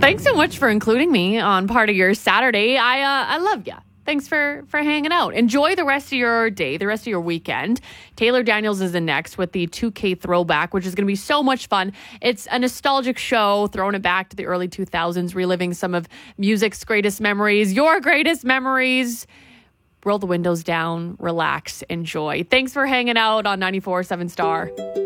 Thanks so much for including me on part of your Saturday. I love ya. Thanks for hanging out. Enjoy the rest of your day, the rest of your weekend. Taylor Daniels is in next with the 2K throwback, which is going to be so much fun. It's a nostalgic show, throwing it back to the early 2000s, reliving some of music's greatest memories, your greatest memories. Roll the windows down, relax, enjoy. Thanks for hanging out on 94.7 Star.